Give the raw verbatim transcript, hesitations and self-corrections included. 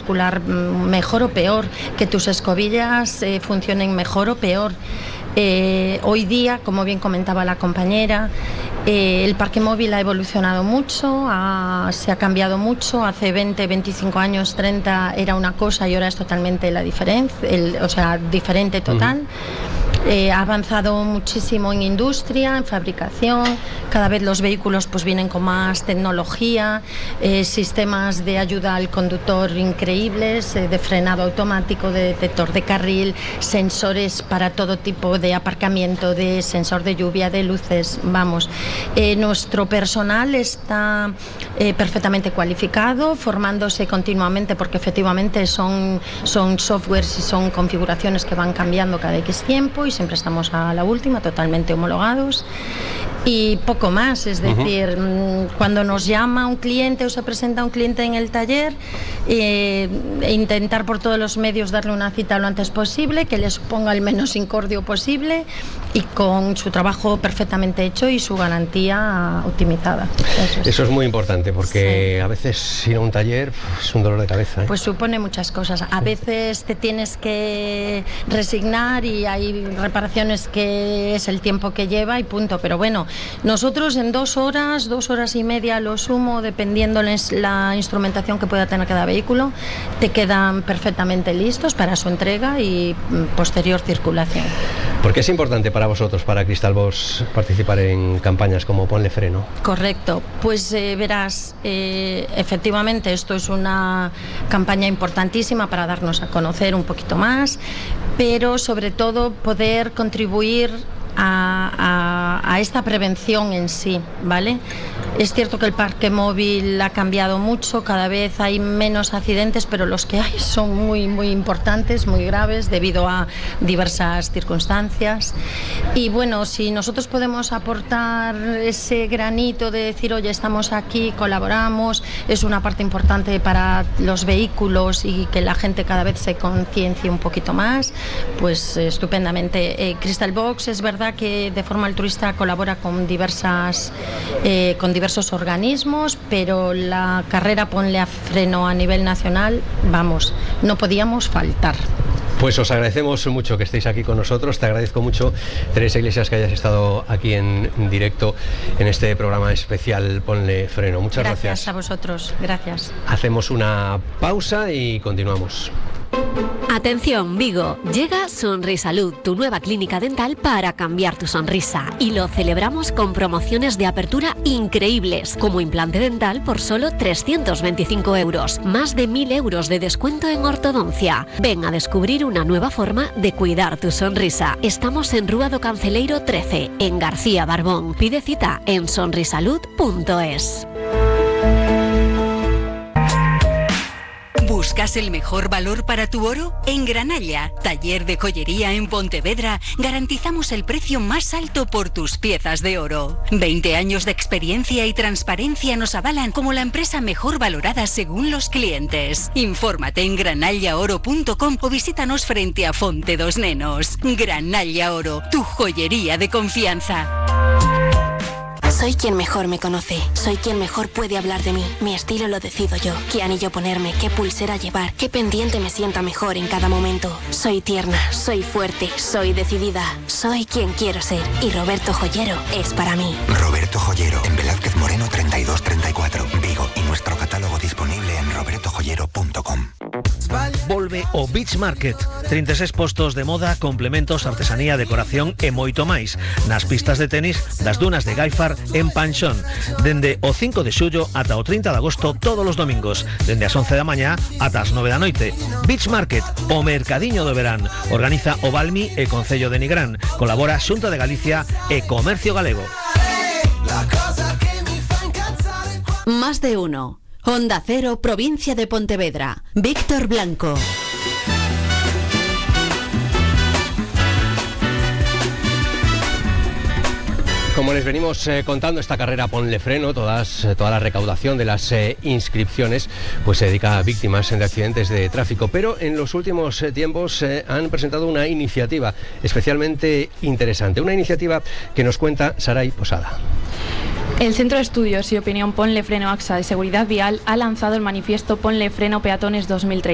articular mejor o peor, que tus escobillas eh, funcionen mejor o peor. Eh, hoy día, como bien comentaba la compañera, eh, el parque móvil ha evolucionado mucho, ha, se ha cambiado mucho. Hace veinte, veinticinco años, treinta era una cosa y ahora es totalmente la diferencia, el, o sea, diferente total. Uh-huh. Eh, ha avanzado muchísimo en industria, en fabricación. Cada vez los vehículos pues vienen con más tecnología, eh, sistemas de ayuda al conductor increíbles, eh, de frenado automático, de detector de carril, sensores para todo tipo de aparcamiento, de sensor de lluvia, de luces. Vamos, eh, nuestro personal está eh, perfectamente cualificado, formándose continuamente, porque efectivamente son, son softwares y son configuraciones que van cambiando cada X tiempo, y siempre estamos a la última, totalmente homologados. Y poco más, es decir, uh-huh. cuando nos llama un cliente o se presenta un cliente en el taller, eh, intentar por todos los medios darle una cita lo antes posible, que le suponga el menos incordio posible, y con su trabajo perfectamente hecho y su garantía optimizada. Eso es, Eso es muy importante, porque sí. a veces ir a un taller es un dolor de cabeza, ¿eh? Pues supone muchas cosas. A veces te tienes que resignar y hay reparaciones que es el tiempo que lleva y punto, pero bueno, nosotros en dos horas, dos horas y media lo sumo, dependiendo la instrumentación que pueda tener cada vehículo, te quedan perfectamente listos para su entrega y posterior circulación. ¿Por qué es importante para vosotros, para Cristalbox, participar en campañas como Ponle Freno? Correcto, pues eh, verás, eh, efectivamente esto es una campaña importantísima para darnos a conocer un poquito más, pero sobre todo poder contribuir A, a, a esta prevención en sí, ¿vale? Es cierto que el parque móvil ha cambiado mucho, cada vez hay menos accidentes, pero los que hay son muy, muy importantes, muy graves, debido a diversas circunstancias. Y bueno, si nosotros podemos aportar ese granito de decir, oye, estamos aquí, colaboramos, es una parte importante para los vehículos y que la gente cada vez se conciencie un poquito más, pues estupendamente. Eh, Cristalbox es verdad que de forma altruista colabora con diversas eh, con diversos organismos, pero la carrera Ponle a Freno a nivel nacional, vamos, no podíamos faltar. Pues os agradecemos mucho que estéis aquí con nosotros. Te agradezco mucho, Teresa Iglesias, que hayas estado aquí en directo en este programa especial Ponle Freno. Muchas gracias. Gracias a vosotros, gracias. Hacemos una pausa y continuamos. Atención, Vigo, llega Sonrisalud, tu nueva clínica dental para cambiar tu sonrisa, y lo celebramos con promociones de apertura increíbles, como implante dental por solo trescientos veinticinco euros, más de mil euros de descuento en ortodoncia. Ven a descubrir una nueva forma de cuidar tu sonrisa. Estamos en Rúa do Canceleiro trece, en García Barbón. Pide cita en sonrisalud punto es. ¿Buscas el mejor valor para tu oro? En Granalla, taller de joyería en Pontevedra, garantizamos el precio más alto por tus piezas de oro. veinte años de experiencia y transparencia nos avalan como la empresa mejor valorada según los clientes. Infórmate en granalla oro punto com o visítanos frente a Fonte dos Nenos. Granalla Oro, tu joyería de confianza. Soy quien mejor me conoce, soy quien mejor puede hablar de mí. Mi estilo lo decido yo, qué anillo ponerme, qué pulsera llevar, qué pendiente me sienta mejor en cada momento. Soy tierna, soy fuerte, soy decidida, soy quien quiero ser, y Roberto Joyero es para mí. Roberto Joyero, en Velázquez Moreno treinta y dos treinta y cuatro, Vigo, y nuestro catálogo disponible en roberto joyero punto com. Volve o Beach Market, treinta e seis postos de moda, complementos, artesanía, decoración e moito máis nas pistas de tenis das dunas de Gaifar en Panxón, dende o cinco de xullo ata o trinta de agosto todos os domingos, dende as once da mañá ata as nove da noite. Beach Market, o mercadiño do verán, organiza o Balmi e Concello de Nigrán, colabora Xunta de Galicia e Comercio Galego. Más de uno. Onda Cero, provincia de Pontevedra. Víctor Blanco. Como les venimos eh, contando, esta carrera Ponle Freno, todas, eh, toda la recaudación de las eh, inscripciones pues se dedica a víctimas de accidentes de tráfico, pero en los últimos eh, tiempos eh, han presentado una iniciativa especialmente interesante, una iniciativa que nos cuenta Saray Posada. El Centro de Estudios y Opinión Ponle Freno AXA de Seguridad Vial ha lanzado el manifiesto Ponle Freno Peatones dos mil treinta.